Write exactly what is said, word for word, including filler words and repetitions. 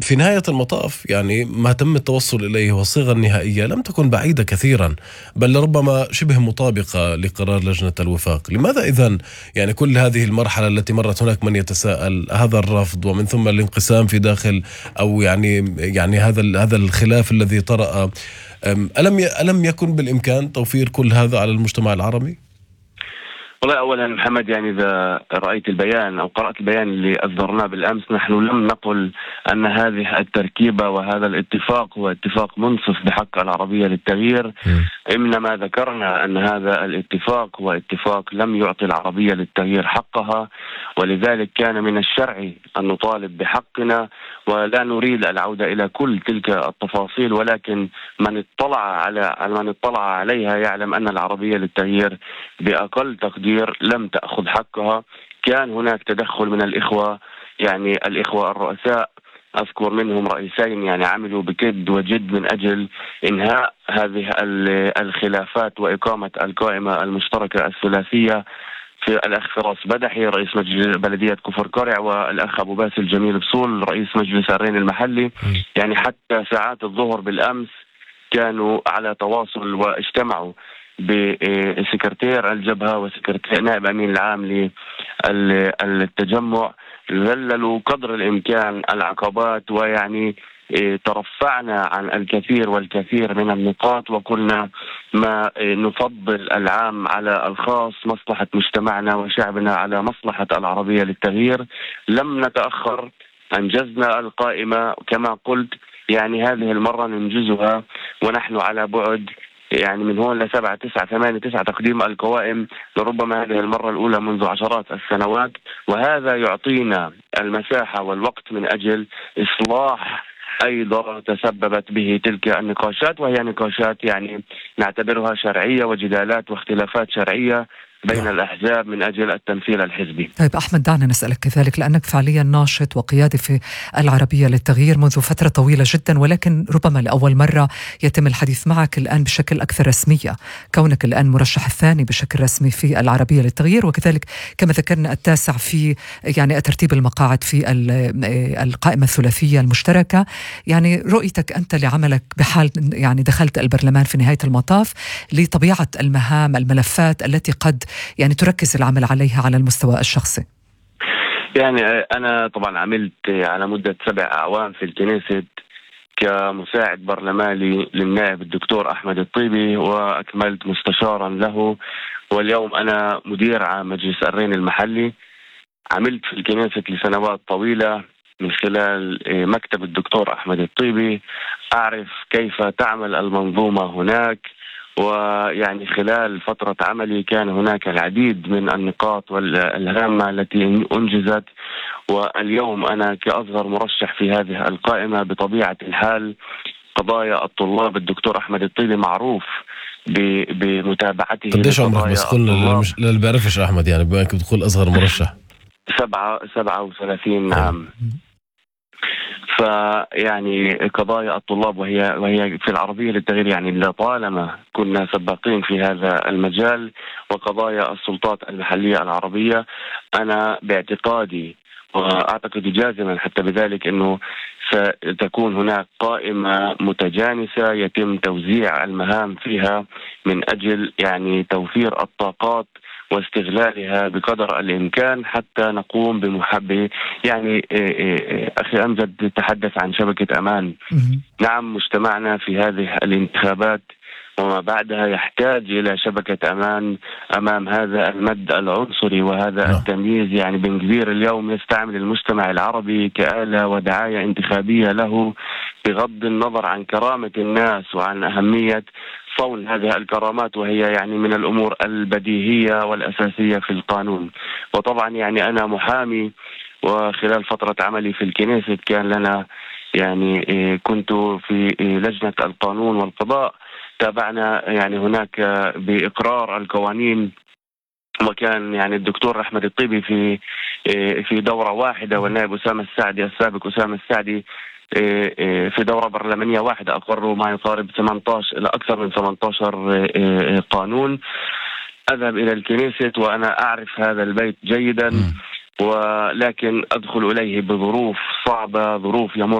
في نهاية المطاف يعني ما تم التوصل إليه والصيغة النهائية لم تكن بعيدة كثيرا، بل ربما شبه مطابقة لقرار لجنة الوفاق. لماذا إذن يعني كل هذه المرحلة التي مرت هناك من يتساءل هذا الرفض ومن ثم الانقسام في داخل أو يعني يعني هذا هذا الخلاف الذي طرأ؟ ألم ألم يكن بالإمكان توفير كل هذا على المجتمع العربي؟ والله أولا محمد، يعني إذا رأيت البيان أو قرأت البيان اللي أصدرناه بالأمس، نحن لم نقل أن هذه التركيبة وهذا الاتفاق هو اتفاق منصف بحق العربية للتغيير. إنما ذكرنا أن هذا الاتفاق هو اتفاق لم يعطي العربية للتغيير حقها، ولذلك كان من الشرعي أن نطالب بحقنا، ولا نريد العودة إلى كل تلك التفاصيل، ولكن من اطلع على من اطلع عليها يعلم أن العربية للتغيير بأقل تقدير لم تأخذ حقها. كان هناك تدخل من الإخوة، يعني الإخوة الرؤساء أذكر منهم رئيسين يعني عملوا بكد وجد من أجل إنهاء هذه الخلافات وإقامة القائمة المشتركة الثلاثية، في الأخ فراس بدحي رئيس مجلس بلدية كفر قرع، والأخ أبو باسل جميل بصول رئيس مجلس الرين المحلي. يعني حتى ساعات الظهر بالأمس كانوا على تواصل واجتمعوا بسكرتير الجبهة وسكرتير نائب أمين العام للتجمع، ذللوا قدر الإمكان العقبات، ويعني ترفعنا عن الكثير والكثير من النقاط، وقلنا ما نفضل العام على الخاص، مصلحة مجتمعنا وشعبنا على مصلحة العربية للتغيير. لم نتأخر، أنجزنا القائمة كما قلت، يعني هذه المرة ننجزها ونحن على بعد يعني من هون لسبعة تسعة ثمانية تسعة تقديم القوائم، لربما هذه المرة الأولى منذ عشرات السنوات، وهذا يعطينا المساحة والوقت من أجل إصلاح أي ضرر تسببت به تلك النقاشات، وهي نقاشات يعني نعتبرها شرعية وجدالات واختلافات شرعية بين الأحزاب من أجل التمثيل الحزبي. طيب أحمد، دعنا نسألك كذلك، لأنك فعليا ناشط وقيادي في العربية للتغيير منذ فترة طويلة جدا، ولكن ربما لأول مرة يتم الحديث معك الآن بشكل أكثر رسمية، كونك الآن مرشح الثاني بشكل رسمي في العربية للتغيير، وكذلك كما ذكرنا التاسع في يعني ترتيب المقاعد في القائمة الثلاثية المشتركة. يعني رؤيتك أنت لعملك بحال يعني دخلت البرلمان في نهاية المطاف لطبيعة المهام الملفات التي قد يعني تركز العمل عليها على المستوى الشخصي؟ يعني أنا طبعا عملت على مدة سبع أعوام في الكنيست كمساعد برلماني للنائب الدكتور أحمد الطيبي، وأكملت مستشارا له، واليوم أنا مدير عام مجلس الرين المحلي. عملت في الكنيست لسنوات طويلة من خلال مكتب الدكتور أحمد الطيبي، أعرف كيف تعمل المنظومة هناك، ويعني خلال فترة عملي كان هناك العديد من النقاط والهامة التي أنجزت. واليوم أنا كأصغر مرشح في هذه القائمة بطبيعة الحال قضايا الطلاب، الدكتور أحمد الطيبي معروف بمتابعته. قديش عمرك بس قلنا اللي بيعرفش أحمد، يعني بما أنك بتقول أصغر مرشح؟ سبعة سبعة وثلاثين عام. فيعني قضايا الطلاب وهي وهي في العربية للتغيير يعني لطالما كنا سباقين في هذا المجال، وقضايا السلطات المحلية العربية. أنا باعتقادي وأعتقد جازما حتى بذلك أنه ستكون هناك قائمة متجانسة يتم توزيع المهام فيها من أجل يعني توفير الطاقات واستغلالها بقدر الإمكان حتى نقوم بمحبة. يعني أخي أمجد تحدث عن شبكة أمان. نعم، مجتمعنا في هذه الانتخابات وما بعدها يحتاج إلى شبكة أمان أمام هذا المد العنصري وهذا التمييز. يعني بن كبير اليوم يستعمل المجتمع العربي كآلة ودعاية انتخابية له، بغض النظر عن كرامة الناس وعن أهمية صون هذه الكرامات، وهي يعني من الأمور البديهية والأساسية في القانون. وطبعا يعني أنا محامي، وخلال فترة عملي في الكنيست كان لنا يعني كنت في لجنة القانون والقضاء، تابعنا يعني هناك بإقرار القوانين، وكان يعني الدكتور أحمد الطيبي في في دورة واحدة، والنائب أسامة السعدي السابق أسامة السعدي في دورة برلمانية واحدة أقروا ما يقارب ثمانية عشر إلى أكثر من ثمانية عشر قانون. أذهب إلى الكنيست وأنا أعرف هذا البيت جيدا، ولكن أدخل إليه بظروف صعبة، ظروف يمر